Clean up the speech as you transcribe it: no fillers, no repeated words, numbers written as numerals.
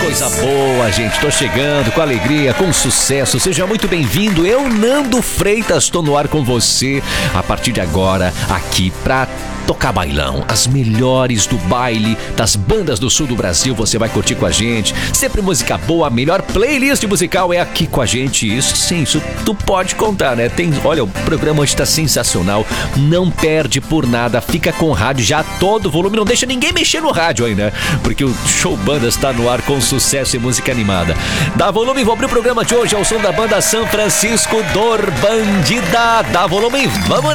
Coisa boa, gente. Tô chegando com alegria, com sucesso. Seja muito bem-vindo. Eu, Nando Freitas, tô no ar com você a partir de agora, aqui pra tocar bailão. As melhores do baile, das bandas do sul do Brasil, você vai curtir com a gente. Sempre música boa, a melhor playlist musical é aqui com a gente. Isso sim, isso tu pode contar, né? Olha, o programa hoje tá sensacional. Não perde por nada. Fica com o rádio já a todo volume. Não deixa ninguém mexer no rádio aí, né? Porque o Show Bandas tá no ar com sucesso e música animada. Dá volume, vou abrir o programa de hoje ao som da banda São Francisco Dor Bandida. Dá volume, vamos